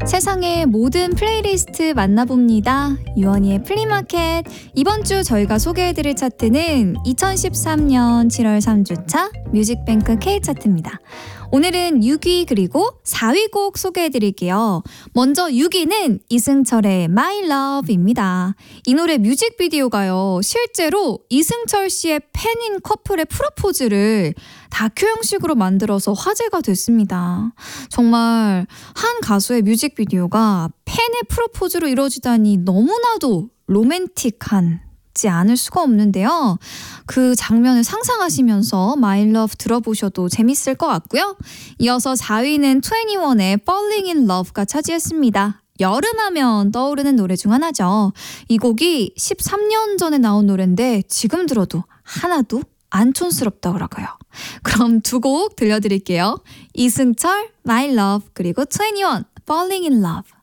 세상의 모든 플레이리스트 만나봅니다. 유원이의 플리마켓. 이번 주 저희가 소개해드릴 차트는 2013년 7월 3주차 뮤직뱅크 K차트입니다. 오늘은 6위 그리고 4위 곡 소개해드릴게요. 먼저 6위는 이승철의 My Love입니다. 이 노래 뮤직비디오가요. 실제로 이승철 씨의 팬인 커플의 프로포즈를 다큐 형식으로 만들어서 화제가 됐습니다. 정말 한 가수의 뮤직비디오가 팬의 프로포즈로 이루어지다니 너무나도 로맨틱하지 않을 수가 없는데요. 그 장면을 상상하시면서 My Love 들어보셔도 재밌을 것 같고요. 이어서 4위는 21의 Falling in Love가 차지했습니다. 여름하면 떠오르는 노래 중 하나죠. 이 곡이 13년 전에 나온 노래인데 지금 들어도 하나도 안 촌스럽다고요. 그럼 두 곡 들려드릴게요. 이승철, My Love, 그리고 21, Falling in Love.